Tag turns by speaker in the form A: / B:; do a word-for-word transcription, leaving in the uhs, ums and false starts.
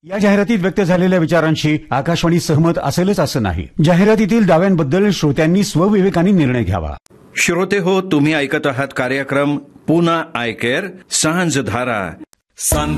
A: या जाहिरातीत व्यक्त झालेल्या विचारांशी आकाशवाणी सहमत असेलच असं नाही. जाहिरातीतील दाव्यांबद्दल श्रोत्यांनी स्वविवेकाने निर्णय घ्यावा.
B: श्रोते हो, तुम्ही ऐकत आहात कार्यक्रम पुन्हा आय केअर सांज धारा.